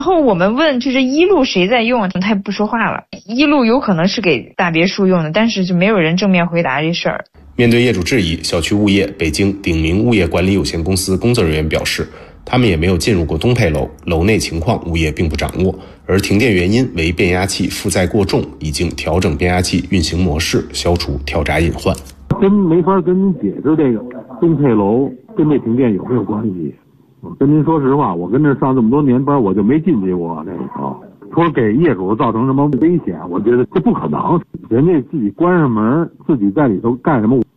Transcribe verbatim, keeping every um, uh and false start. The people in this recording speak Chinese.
然后我们问就是一路谁在用，他也不说话了。一路有可能是给大别墅用的，但是就没有人正面回答这事儿。 面对业主质疑，小区物业北京鼎明物业管理有限公司工作人员表示，他们也没有进入过东配楼，楼内情况物业并不掌握，而停电原因为变压器负载过重，已经调整变压器运行模式，消除跳闸隐患。 真没法跟您解释这个东配楼跟这停电有没有关系。我跟您说实话，我跟这上这么多年班，我就没进去过这个啊。说给业主造成什么危险，我觉得这不可能。人家自己关上门，自己在里头干什么，